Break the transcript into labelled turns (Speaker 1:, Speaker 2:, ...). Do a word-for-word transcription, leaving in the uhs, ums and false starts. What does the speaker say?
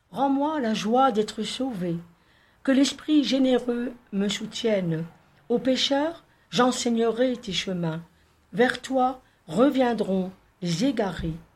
Speaker 1: Rends-moi la joie d'être sauvé. Que l'Esprit généreux me soutienne. Aux pécheurs, j'enseignerai tes chemins. Vers toi reviendront les égarés.